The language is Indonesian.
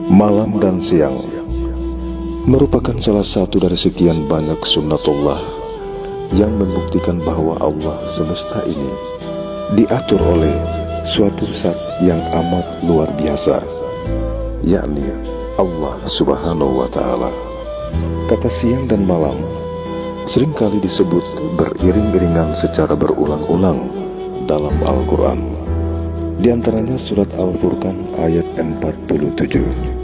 Malam dan siang merupakan salah satu dari sekian banyak sunnatullah yang membuktikan bahwa Allah semesta ini diatur oleh suatu zat yang amat luar biasa, yakni Allah Subhanahu wa Ta'ala. Kata siang dan malam seringkali disebut beriring-iringan secara berulang-ulang dalam Al-Quran. Di antaranya surat Al-Furqan ayat 47.